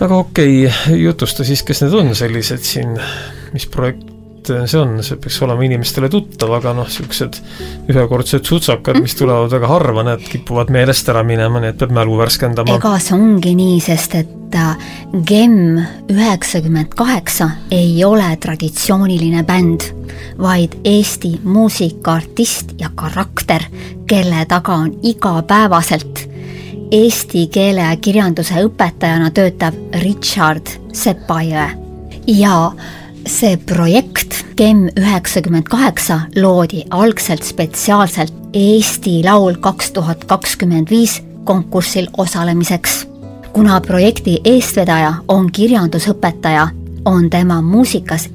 Aga okei, jutusta siis, kes need on sellised siin, mis projekt see on, see peaks olema inimestele tuttav, aga sellised ühekordsed sutsakad, mis tulevad väga harva, need kipuvad meelest ära minema, nii et peab mälu värskendama. Ega see ongi nii, sest et GEM 98 ei ole traditsiooniline bänd, vaid Eesti muusikaartist ja karakter, kelle taga on igapäevaselt eesti keele ja kirjanduse õpetajana töötav Richard Sepajõe. Ja see projekt GEM 98 loodi algselt spetsiaalselt Eesti Laul 2025 konkursil osalemiseks. Kuna projekti eestvedaja on kirjandusõpetaja, on tema muusikas